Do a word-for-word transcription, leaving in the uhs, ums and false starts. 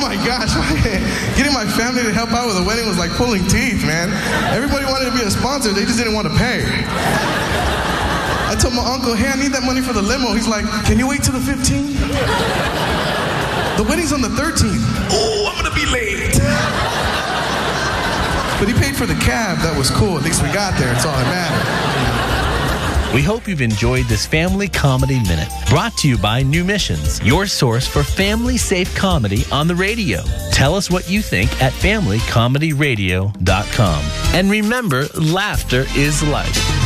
my gosh. Getting my family to help out with a wedding was like pulling teeth, man. Everybody wanted to be a sponsor. They just didn't want to pay. I told my uncle, hey, I need that money for the limo. He's like, can you wait till the fifteenth? The wedding's on the thirteenth. Oh, I'm going to be late. But he paid for the cab. That was cool. At least we got there. It's all that mattered. We hope you've enjoyed this Family Comedy Minute, brought to you by New Missions, your source for family-safe comedy on the radio. Tell us what you think at family comedy radio dot com. And remember, laughter is life.